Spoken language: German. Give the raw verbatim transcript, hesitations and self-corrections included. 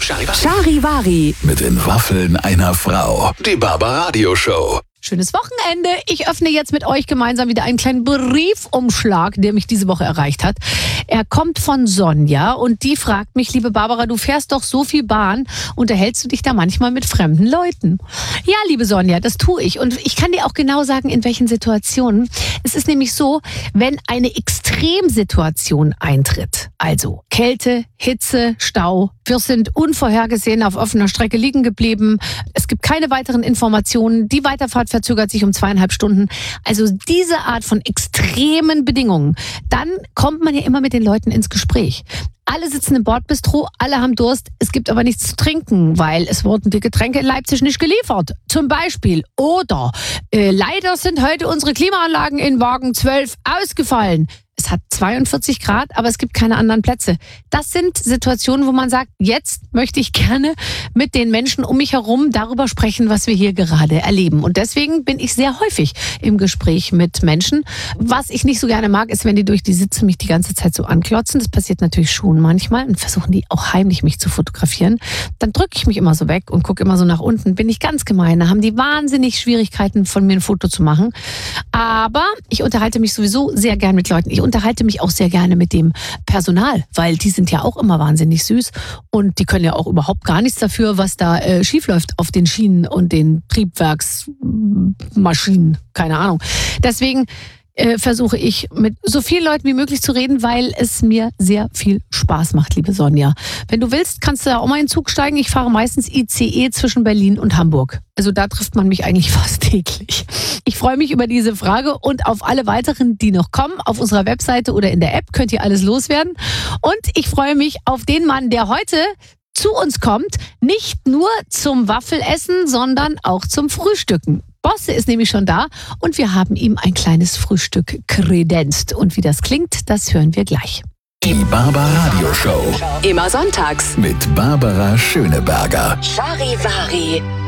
Charivari Mit den Waffeln einer Frau. Die Barbaradio Show. Schönes Wochenende. Ich öffne jetzt mit euch gemeinsam wieder einen kleinen Briefumschlag, der mich diese Woche erreicht hat. Er kommt von Sonja und die fragt mich, liebe Barbara, du fährst doch so viel Bahn, unterhältst du dich da manchmal mit fremden Leuten? Ja, liebe Sonja, das tue ich und ich kann dir auch genau sagen, in welchen Situationen. Es ist nämlich so, wenn eine Extremsituation eintritt, also Kälte, Hitze, Stau, wir sind unvorhergesehen auf offener Strecke liegen geblieben, es gibt keine weiteren Informationen, die Weiterfahrt verzögert sich um zweieinhalb Stunden. Also diese Art von extremen Bedingungen. Dann kommt man ja immer mit den Leuten ins Gespräch. Alle sitzen im Bordbistro, alle haben Durst, es gibt aber nichts zu trinken, weil es wurden die Getränke in Leipzig nicht geliefert. Zum Beispiel. Oder äh, leider sind heute unsere Klimaanlagen in Wagen zwölf ausgefallen. Es hat zweiundvierzig Grad, aber es gibt keine anderen Plätze. Das sind Situationen, wo man sagt, jetzt möchte ich gerne mit den Menschen um mich herum darüber sprechen, was wir hier gerade erleben. Und deswegen bin ich sehr häufig im Gespräch mit Menschen. Was ich nicht so gerne mag, ist, wenn die durch die Sitze mich die ganze Zeit so anklotzen. Das passiert natürlich schon manchmal und versuchen die auch heimlich mich zu fotografieren. Dann drücke ich mich immer so weg und gucke immer so nach unten. Bin ich ganz gemein. Da haben die wahnsinnig Schwierigkeiten, von mir ein Foto zu machen. Aber ich unterhalte mich sowieso sehr gern mit Leuten. Ich unterhalte mich auch sehr gerne mit dem Personal, weil die sind ja auch immer wahnsinnig süß und die können ja auch überhaupt gar nichts dafür, was da äh, schiefläuft auf den Schienen und den Triebwerksmaschinen, keine Ahnung. Deswegen äh, versuche ich mit so vielen Leuten wie möglich zu reden, weil es mir sehr viel Spaß macht, liebe Sonja. Wenn du willst, kannst du da auch mal in den Zug steigen. Ich fahre meistens I C E zwischen Berlin und Hamburg. Also da trifft man mich eigentlich fast täglich. Ich freue mich über diese Frage und auf alle weiteren, die noch kommen. Auf unserer Webseite oder in der App könnt ihr alles loswerden. Und ich freue mich auf den Mann, der heute zu uns kommt. Nicht nur zum Waffelessen, sondern auch zum Frühstücken. Bosse ist nämlich schon da und wir haben ihm ein kleines Frühstück kredenzt. Und wie das klingt, das hören wir gleich. Die Barbaradio Show. Immer sonntags Mit Barbara Schöneberger. Charivari.